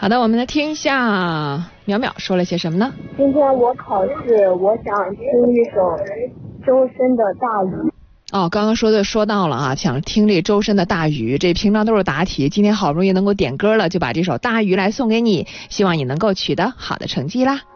好的，我们来听一下淼淼说了些什么呢？ 今天我考试，我想听一首周深的《大雨》。 刚刚说到了啊，想听这周深的《大雨》，这平常都是答题，今天好不容易能够点歌了，就把这首《大雨》来送给你，希望你能够取得好的成绩啦。